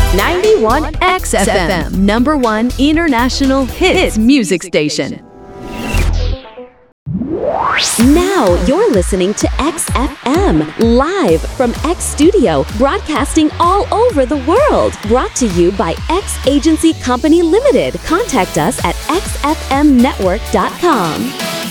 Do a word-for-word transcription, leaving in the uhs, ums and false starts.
ninety-one X F M, number one international hits music station. Now you're listening to X F M, live from X Studio, broadcasting all over the world. Brought to you by X Agency Company Limited. Contact us at x f m network dot com.